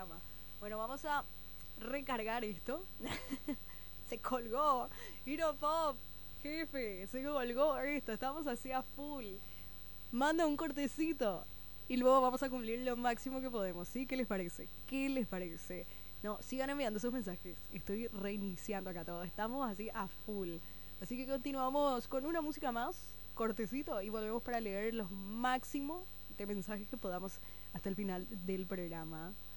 programa. Bueno, vamos a recargar esto. Se colgó. Hero Pop, jefe, se colgó esto. Estamos así a full. Manda un cortecito. Y luego vamos a cumplir lo máximo que podemos, ¿sí? ¿Qué les parece? ¿Qué les parece? No, sigan enviando sus mensajes. Estoy reiniciando acá todo. Estamos así a full. Así que continuamos con una música más, cortecito, y volvemos para leer los máximos de mensajes que podamos hasta el final del programa.